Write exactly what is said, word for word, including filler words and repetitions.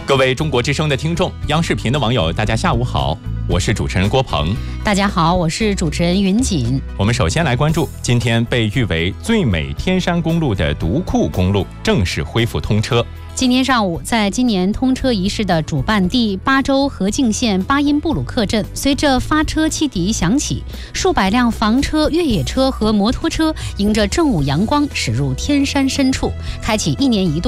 各位中国之声的听众，央视频的网友，大家下午好，我是主持人郭鹏。 大家好，我是主持人云锦。 我们首先来关注今天被誉为最美天山公路的独库公路正式恢复通车。 今天上午，在今年通车仪式的主办地巴州河静县巴音布鲁克镇，随着发车汽笛响起，数百辆房车、越野车和摩托车迎着正午阳光驶入天山深处，开启一年一度